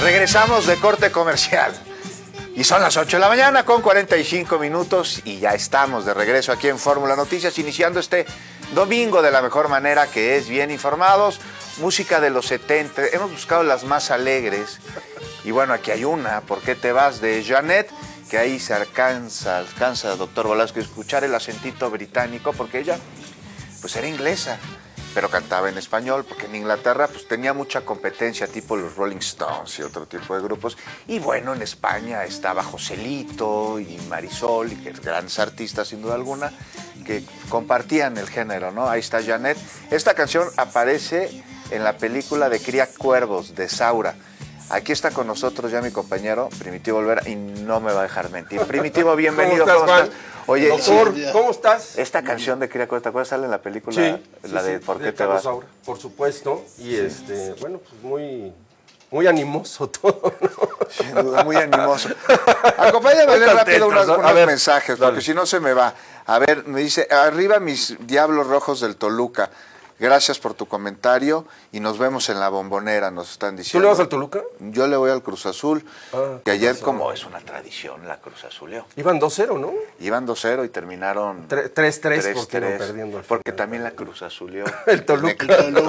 Regresamos de corte comercial. Y son las 8 de la mañana con 45 minutos y ya estamos de regreso aquí en Fórmula Noticias, iniciando este domingo de la mejor manera, que es bien informados. Música de los 70, hemos buscado las más alegres. Y bueno, aquí hay una, ¿Por qué te vas?, de Janet, que ahí se alcanza, doctor Velasco, escuchar el acentito británico, porque ella pues era inglesa, pero cantaba en español, porque en Inglaterra pues tenía mucha competencia, tipo los Rolling Stones y otro tipo de grupos. Y bueno, en España estaba Joselito y Marisol, y que grandes artistas sin duda alguna, que compartían el género, ¿no? Ahí está Janet. Esta canción aparece en la película de Cría Cuervos, de Saura. Aquí está con nosotros ya mi compañero Primitivo Olvera, y no me va a dejar mentir. Primitivo, bienvenido. ¿Cómo estás? Oye, doctor, ¿cómo estás? Esta canción de Cría Cuervos, ¿te acuerdas? Sale en la película, la de ¿Por qué te vas? Saura, por supuesto, y bueno, pues muy animoso todo, ¿no? Sin duda, muy animoso. Acompáñame a leer rápido unos mensajes, porque si no se me va. A ver, me dice, arriba mis Diablos Rojos del Toluca. Gracias por tu comentario y nos vemos en la Bombonera, nos están diciendo. ¿Tú le vas al Toluca? Yo le voy al Cruz Azul, que ayer, razón. como es una tradición, la Cruz Azuleó. Iban 2-0, ¿no? Iban 2-0 y terminaron 3-3 porque iban perdiendo al porque final. también la Cruz Azuleó. El Toluca.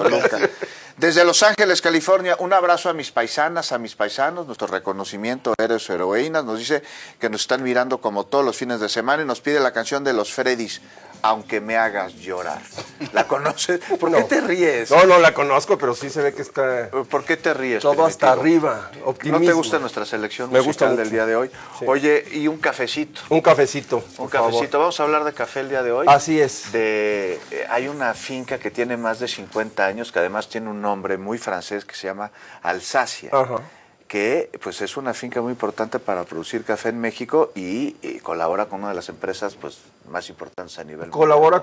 Desde Los Ángeles, California, un abrazo a mis paisanas, a mis paisanos, nuestro reconocimiento, héroes o heroínas. Nos dice que nos están mirando como todos los fines de semana y nos pide la canción de los Freddys, Aunque me hagas llorar. ¿La conoces? ¿Por qué te ríes? No la conozco, pero sí se ve que está... ¿Por qué te ríes? Todo hasta arriba, optimismo. ¿No te gusta nuestra selección musical? Me gusta mucho. Del día de hoy? Sí. Oye, y un cafecito. Un cafecito, Un cafecito. Favor. Vamos a hablar de café el día de hoy. Así es. Hay una finca que tiene más de 50 años, que además tiene un nombre muy francés, que se llama Alsacia. Ajá. Que pues es una finca muy importante para producir café en México y colabora con una de las empresas pues más importantes a nivel mundial.